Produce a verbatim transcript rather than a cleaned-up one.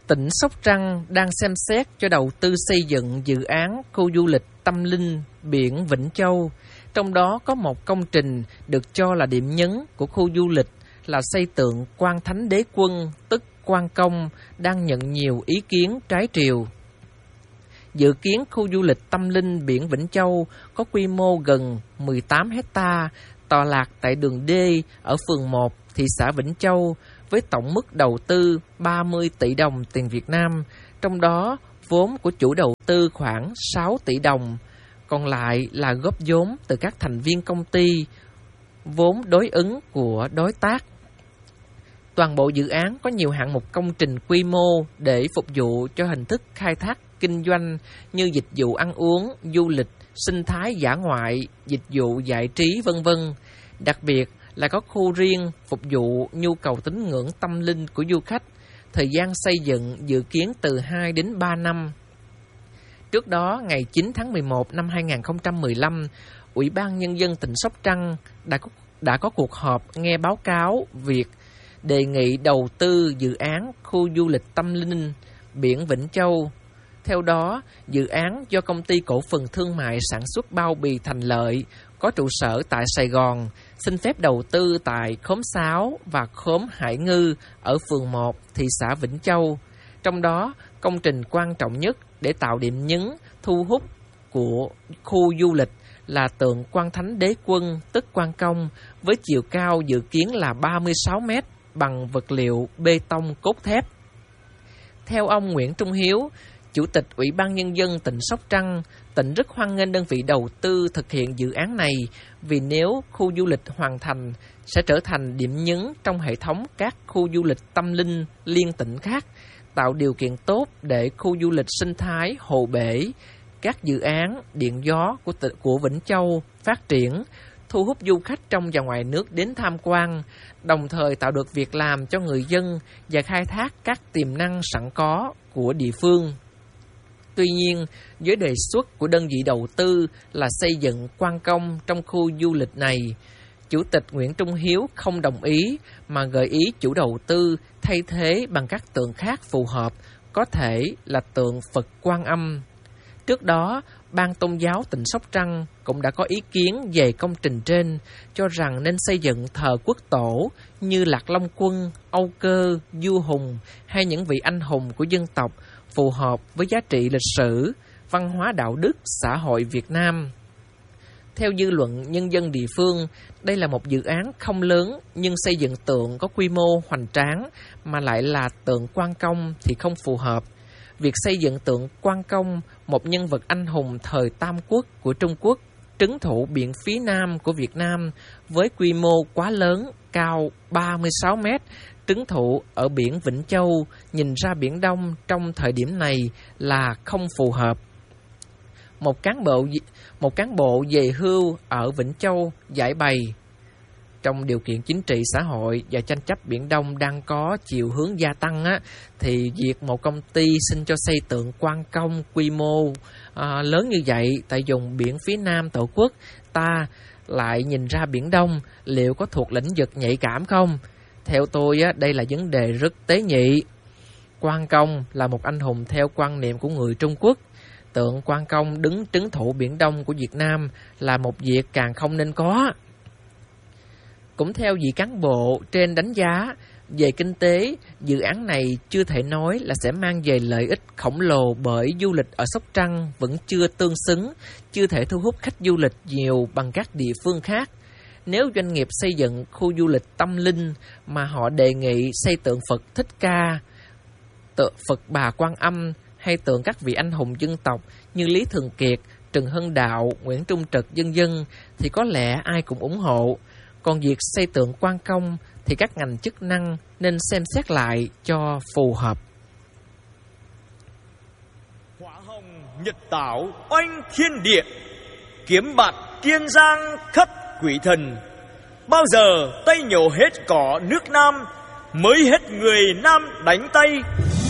Tỉnh Sóc Trăng đang xem xét cho đầu tư xây dựng dự án khu du lịch tâm linh biển Vĩnh Châu. Trong đó có một công trình được cho là điểm nhấn của khu du lịch là xây tượng Quan Thánh Đế Quân, tức Quan Công, đang nhận nhiều ý kiến trái chiều. Dự kiến khu du lịch tâm linh biển Vĩnh Châu có quy mô gần mười tám héc ta, tọa lạc tại đường D ở phường một, thị xã Vĩnh Châu, với tổng mức đầu tư ba mươi tỷ đồng tiền Việt Nam, trong đó vốn của chủ đầu tư khoảng sáu tỷ đồng, còn lại là góp vốn từ các thành viên công ty, vốn đối ứng của đối tác. Toàn bộ dự án có nhiều hạng mục công trình quy mô để phục vụ cho hình thức khai thác kinh doanh như dịch vụ ăn uống, du lịch, sinh thái dã ngoại, dịch vụ giải trí vân vân. Đặc biệt là có khu riêng phục vụ nhu cầu tín ngưỡng tâm linh của du khách. Thời gian xây dựng dự kiến từ hai đến ba năm. Trước đó, ngày chín tháng mười một năm hai nghìn không trăm mười lăm, Ủy ban Nhân dân tỉnh Sóc Trăng đã có, đã có cuộc họp nghe báo cáo việc đề nghị đầu tư dự án khu du lịch tâm linh biển Vĩnh Châu. Theo đó, dự án do Công ty Cổ phần Thương mại Sản xuất Bao bì Thành Lợi có trụ sở tại Sài Gòn, xin phép đầu tư tại khóm sáu và khóm Hải Ngư ở phường một, thị xã Vĩnh Châu. Trong đó, công trình quan trọng nhất để tạo điểm nhấn thu hút của khu du lịch là tượng Quan Thánh Đế Quân, tức Quan Công, với chiều cao dự kiến là ba mươi sáu mét bằng vật liệu bê tông cốt thép. Theo ông Nguyễn Trung Hiếu, Chủ tịch Ủy ban Nhân dân tỉnh Sóc Trăng, tỉnh rất hoan nghênh đơn vị đầu tư thực hiện dự án này vì nếu khu du lịch hoàn thành sẽ trở thành điểm nhấn trong hệ thống các khu du lịch tâm linh liên tỉnh khác, tạo điều kiện tốt để khu du lịch sinh thái Hồ Bể, các dự án điện gió của, của Vĩnh Châu phát triển, thu hút du khách trong và ngoài nước đến tham quan, đồng thời tạo được việc làm cho người dân và khai thác các tiềm năng sẵn có của địa phương. Tuy nhiên, với đề xuất của đơn vị đầu tư là xây dựng Quan Công trong khu du lịch này, Chủ tịch Nguyễn Trung Hiếu không đồng ý mà gợi ý chủ đầu tư thay thế bằng các tượng khác phù hợp, có thể là tượng Phật Quan Âm. Trước đó, Ban Tôn giáo tỉnh Sóc Trăng cũng đã có ý kiến về công trình trên, cho rằng nên xây dựng thờ quốc tổ như Lạc Long Quân, Âu Cơ, vua Hùng hay những vị anh hùng của dân tộc, phù hợp với giá trị lịch sử, văn hóa đạo đức, xã hội Việt Nam. Theo dư luận nhân dân địa phương, đây là một dự án không lớn nhưng xây dựng tượng có quy mô hoành tráng mà lại là tượng Quan Công thì không phù hợp. Việc xây dựng tượng Quan Công, một nhân vật anh hùng thời Tam Quốc của Trung Quốc, trấn thủ biển phía Nam của Việt Nam với quy mô quá lớn, cao ba mươi sáu mét, trấn thủ ở biển Vĩnh Châu, nhìn ra Biển Đông trong thời điểm này là không phù hợp. Một cán bộ một cán bộ về hưu ở Vĩnh Châu giải bày, trong điều kiện chính trị xã hội và tranh chấp Biển Đông đang có chiều hướng gia tăng á, thì việc một công ty xin cho xây tượng Quan Công quy mô à, lớn như vậy tại vùng biển phía Nam Tổ quốc ta lại nhìn ra Biển Đông, liệu có thuộc lĩnh vực nhạy cảm không? Theo tôi á, đây là vấn đề rất tế nhị. Quan Công là một anh hùng theo quan niệm của người Trung Quốc. Tượng Quan Công đứng trấn thủ Biển Đông của Việt Nam là một việc càng không nên có. Cũng theo vị cán bộ trên đánh giá, về kinh tế, dự án này chưa thể nói là sẽ mang về lợi ích khổng lồ bởi du lịch ở Sóc Trăng vẫn chưa tương xứng, chưa thể thu hút khách du lịch nhiều bằng các địa phương khác. Nếu doanh nghiệp xây dựng khu du lịch tâm linh mà họ đề nghị xây tượng Phật Thích Ca, tượng Phật Bà Quan Âm hay tượng các vị anh hùng dân tộc như Lý Thường Kiệt, Trần Hưng Đạo, Nguyễn Trung Trực vân vân thì có lẽ ai cũng ủng hộ. Còn việc xây tượng Quan Công thì các ngành chức năng nên xem xét lại cho phù hợp. Hỏa hồng nhật tảo oanh thiên địa, kiếm bạt kiên giang khắp quỷ thần. Bao giờ Tây nhổ hết cỏ nước Nam, mới hết người Nam đánh Tây.